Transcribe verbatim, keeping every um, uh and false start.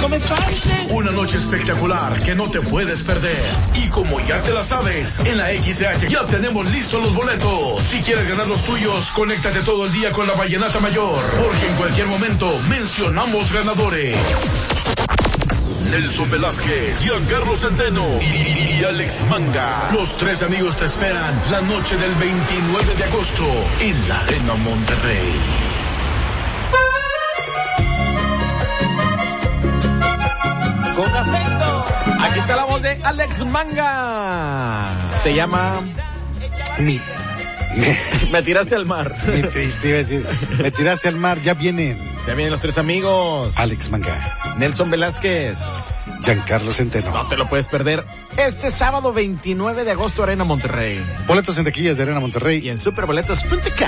no me faltes. Una noche espectacular que no te puedes perder. Y como ya te la sabes, en la X C H ya tenemos listos los boletos. Si quieres ganar los tuyos, conéctate todo el día con la Vallenata Mayor, porque en cualquier momento mencionamos ganadores. Nelson Velázquez, Giancarlo Centeno y, y Alex Manga. Los tres amigos te esperan la noche del veintinueve de agosto en la Arena Monterrey. Con afecto. Aquí está la voz de Alex Manga. Se llama... Mi, me, Me tiraste al mar. me, te iba a decir, me tiraste al mar, ya vienen. Ya vienen los tres amigos. Alex Manga, Nelson Velázquez. Giancarlo Centeno. No te lo puedes perder. Este sábado veintinueve de agosto, Arena Monterrey. Boletos en taquillas de Arena Monterrey. Y en superboletos punto com.